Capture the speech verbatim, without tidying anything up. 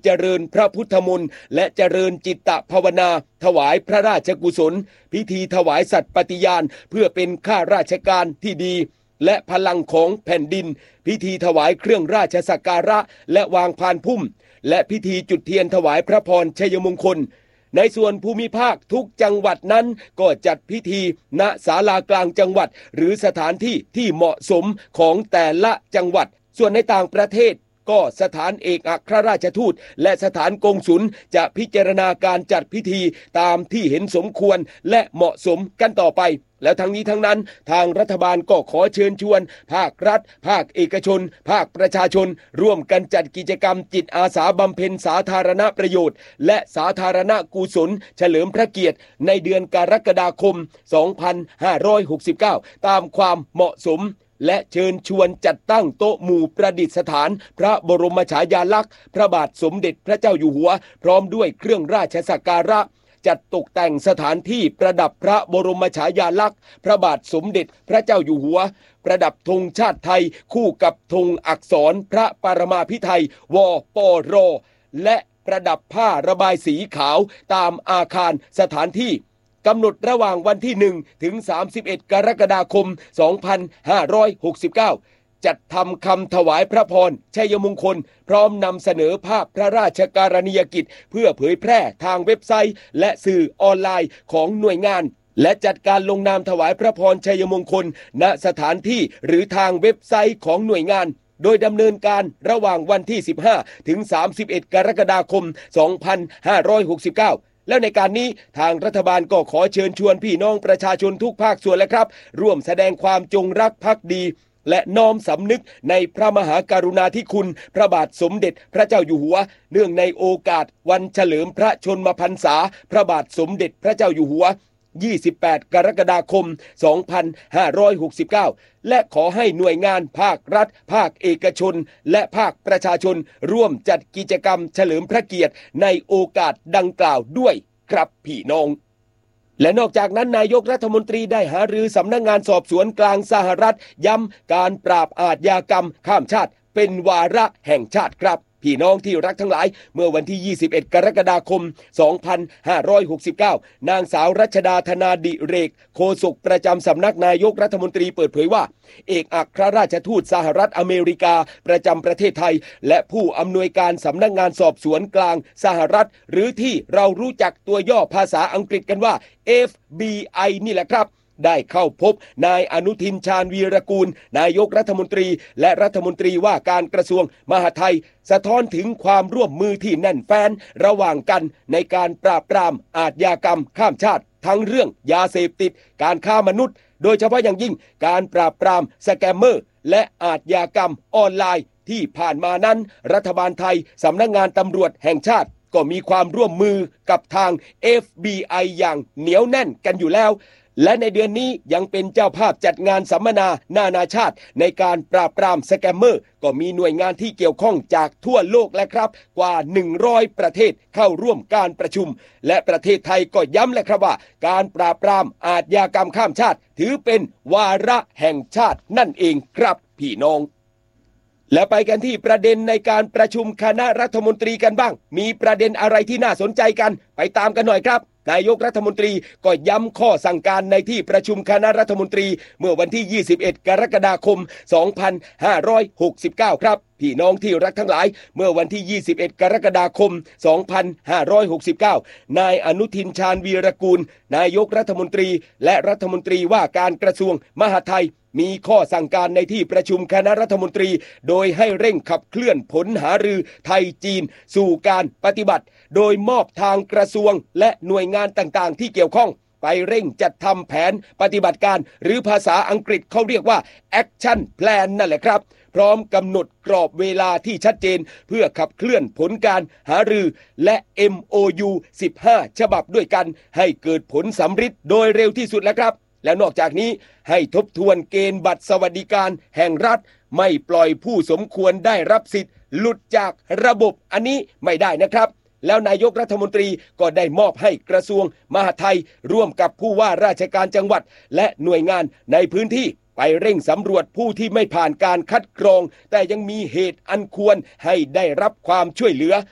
เจริญพระพุทธมนต์และเจริญจิตตภาวนาถวายพระราชกุศลพิธีถวายสัตย์ปฏิญาณเพื่อเป็นข้าราชการที่ดีและพลังของแผ่นดินพิธีถวายเครื่องราชสักการะและวางพานพุ่มและพิธีจุดเทียนถวายพระพรชัยมงคลในส่วนภูมิภาคทุกจังหวัดนั้นก็จัดพิธีณศาลากลางจังหวัดหรือสถานที่ที่เหมาะสมของแต่ละจังหวัดส่วนในต่างประเทศก็สถานเอกอัครราชทูตและสถานกงสุลจะพิจารณาการจัดพิธีตามที่เห็นสมควรและเหมาะสมกันต่อไปแล้วทั้งนี้ทั้งนั้นทางรัฐบาลก็ขอเชิญชวนภาครัฐภาคเอกชนภาคประชาชนร่วมกันจัดกิจกรรมจิตอาสาบำเพ็ญสาธารณประโยชน์และสาธารณกุศลเฉลิมพระเกียรติในเดือนกรกฎาคมสองพันห้าร้อยหกสิบเก้าตามความเหมาะสมและเชิญชวนจัดตั้งโต๊ะหมู่ประดิษฐานพระบรมฉายาลักษณ์พระบาทสมเด็จพระเจ้าอยู่หัวพร้อมด้วยเครื่องราชสักการะจัดตกแต่งสถานที่ประดับพระบรมฉายาลักษณ์พระบาทสมเด็จพระเจ้าอยู่หัวประดับธงชาติไทยคู่กับธงอักษรพระปรมาภิไธยวปรและประดับผ้าระบายสีขาวตามอาคารสถานที่กำหนดระหว่างวันที่หนึ่งถึงสามสิบเอ็ดกรกฎาคมสองพันห้าร้อยหกสิบเก้าจัดทำคำถวายพระพรชัยมงคลพร้อมนำเสนอภาพพระราชการณียกิจเพื่อเผยแพร่ทางเว็บไซต์และสื่อออนไลน์ของหน่วยงานและจัดการลงนามถวายพระพรชัยมงคลณสถานที่หรือทางเว็บไซต์ของหน่วยงานโดยดำเนินการระหว่างวันที่สิบห้าถึงสามสิบเอ็ดกรกฎาคมสองพันห้าร้อยหกสิบเก้าแล้วในการนี้ทางรัฐบาลก็ขอเชิญชวนพี่น้องประชาชนทุกภาคส่วนและครับร่วมแสดงความจงรักภักดีและน้อมสำนึกในพระมหากรุณาธิคุณพระบาทสมเด็จพระเจ้าอยู่หัวเนื่องในโอกาสวันเฉลิมพระชนมพรรษาพระบาทสมเด็จพระเจ้าอยู่หัวยี่สิบแปดกรกฎาคมสองพันห้าร้อยหกสิบเก้าและขอให้หน่วยงานภาครัฐภาคเอกชนและภาคประชาชนร่วมจัดกิจกรรมเฉลิมพระเกียรติในโอกาสดังกล่าวด้วยครับพี่น้องและนอกจากนั้นนายกรัฐมนตรีได้หารือสำนักงานสอบสวนกลางสหรัฐย้ำการปราบอาชญากรรมข้ามชาติเป็นวาระแห่งชาติครับพี่น้องที่รักทั้งหลายเมื่อวันที่ยี่สิบเอ็ดกรกฎาคมสองพันห้าร้อยหกสิบเก้านางสาวรัชดาธนาดิเรกโฆษกประจำสำนักนายกรัฐมนตรีเปิดเผยว่าเอกอัครราชทูตสหรัฐอเมริกาประจำประเทศไทยและผู้อำนวยการสำนักงานสอบสวนกลางสหรัฐหรือที่เรารู้จักตัวย่อภาษาอังกฤษกันว่า เอฟ บี ไอ นี่แหละครับได้เข้าพบนายอนุทินชาญวีรกูลนายกรัฐมนตรีและรัฐมนตรีว่าการกระทรวงมหาดไทยสะท้อนถึงความร่วมมือที่แน่นแฟ้นระหว่างกันในการปราบปรามอาชญากรรมข้ามชาติทั้งเรื่องยาเสพติดการค้ามนุษย์โดยเฉพาะอย่างยิ่งการปราบปรามสแกมเมอร์และอาชญากรรมออนไลน์ที่ผ่านมานั้นรัฐบาลไทยสำนักงานตำรวจแห่งชาติก็มีความร่วมมือกับทาง เอฟ บี ไอ อย่างเหนียวแน่นกันอยู่แล้วและในเดือนนี้ยังเป็นเจ้าภาพจัดงานสัมมนานานาชาติในการปราบปรามสแกมเมอร์ก็มีหน่วยงานที่เกี่ยวข้องจากทั่วโลกและครับกว่าหนึ่งร้อยประเทศเข้าร่วมการประชุมและประเทศไทยก็ย้ำและครับว่าการปราบปรามอาชญากรรมข้ามชาติถือเป็นวาระแห่งชาตินั่นเองครับพี่น้องและไปกันที่ประเด็นในการประชุมคณะรัฐมนตรีกันบ้างมีประเด็นอะไรที่น่าสนใจกันไปตามกันหน่อยครับนายกรัฐมนตรีก็ย้ำข้อสั่งการในที่ประชุมคณะรัฐมนตรีเมื่อวันที่ยี่สิบเอ็ดกรกฎาคมสองพันห้าร้อยหกสิบเก้าครับพี่น้องที่รักทั้งหลายเมื่อวันที่ยี่สิบเอ็ดกรกฎาคมสองพันห้าร้อยหกสิบเก้านายอนุทินชาญวีรกูลนายกรัฐมนตรีและรัฐมนตรีว่าการกระทรวงมหาดไทยมีข้อสั่งการในที่ประชุมคณะรัฐมนตรีโดยให้เร่งขับเคลื่อนผลหารือไทยจีนสู่การปฏิบัติโดยมอบทางกระทรวงและหน่วยงานต่างๆที่เกี่ยวข้องไปเร่งจัดทำแผนปฏิบัติการหรือภาษาอังกฤษเขาเรียกว่า Action Plan นั่นแหละครับพร้อมกำหนดกรอบเวลาที่ชัดเจนเพื่อขับเคลื่อนผลการหารือและ เอ็ม โอ ยู สิบห้า ฉบับด้วยกันให้เกิดผลสำฤทธิ์โดยเร็วที่สุดแล้วครับและนอกจากนี้ให้ทบทวนเกณฑ์บัตรสวัสดิการแห่งรัฐไม่ปล่อยผู้สมควรได้รับสิทธิ์หลุดจากระบบอันนี้ไม่ได้นะครับแล้วนายกรัฐมนตรีก็ได้มอบให้กระทรวงมหาดไทยร่วมกับผู้ว่าราชการจังหวัดและหน่วยงานในพื้นที่ไปเร่งสำรวจผู้ที่ไม่ผ่านการคัดกรองแต่ยังมีเหตุอันควรให้ได้รับความช่วยเหลือ